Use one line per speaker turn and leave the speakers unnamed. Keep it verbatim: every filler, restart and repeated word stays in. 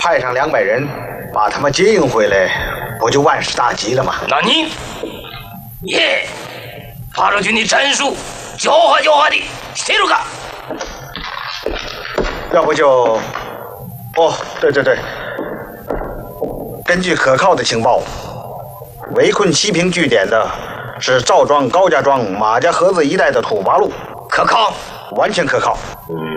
派上两百人，把他们接应回来，不就万事大吉了吗？
那你，耶，八路军的战术狡猾狡猾的，谁都干。
要不就，哦，对对对，根据可靠的情报，围困西平据点的是赵庄、高家庄、马家河子一带的土八路，
可靠，
完全可靠。
嗯。